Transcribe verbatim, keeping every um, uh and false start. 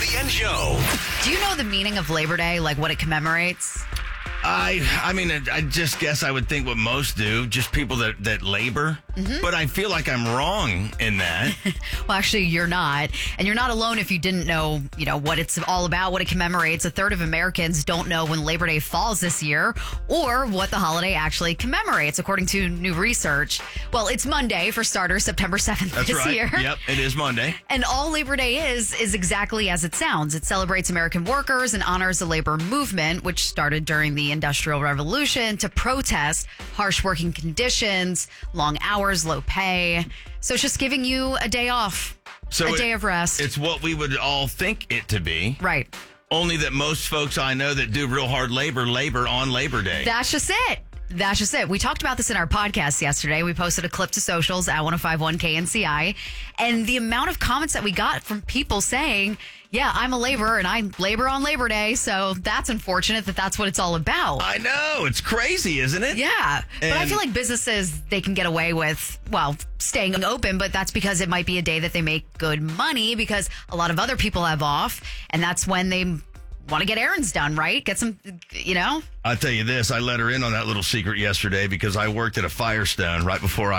Bobby and Joe. Do you know the meaning of Labor Day, like what it commemorates? I I mean, I just guess I would think what most do, just people that, that labor. Mm-hmm. But I feel like I'm wrong in that. Well, actually, you're not. And you're not alone if you didn't know, you know, what it's all about, what it commemorates. A third of Americans don't know when Labor Day falls this year or what the holiday actually commemorates, according to new research. Well, it's Monday, for starters, September seventh That's this right. year. Yep, it is Monday. And all Labor Day is, is exactly as it sounds. It celebrates American workers and honors the labor movement, which started during the Industrial Revolution to protest harsh working conditions, long hours, low pay. So it's just giving you a day off, So a it- day of rest. It's what we would all think it to be. Right. Only that most folks I know that do real hard labor, labor on Labor Day. That's just it. That's just it. We talked about this in our podcast yesterday. We posted a clip to socials at ten fifty-one K N C I. And the amount of comments that we got from people saying, yeah, I'm a laborer and I labor on Labor Day. So that's unfortunate that that's what it's all about. I know. It's crazy, isn't it? Yeah. But I And- feel like businesses, they can get away with, well, staying open, but that's because it might be a day that they make good money because a lot of other people have off. And that's when they want to get errands done, right? Get some, you know? I'll tell you this. I let her in on that little secret yesterday because I worked at a Firestone right before I